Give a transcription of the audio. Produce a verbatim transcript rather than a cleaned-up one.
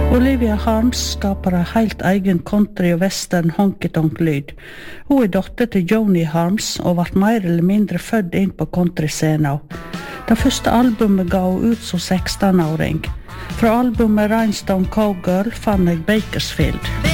Olivia Harms skapar en helt egen country og western honky-tonk-lyd. Hun er dotter til Joni Harms og vart mer eller mindre født inn på countryscenen. Det første albumet ga hun ut som seksten-åring. Fra albumet Rhinestone Cowgirl fann jeg Bakersfield.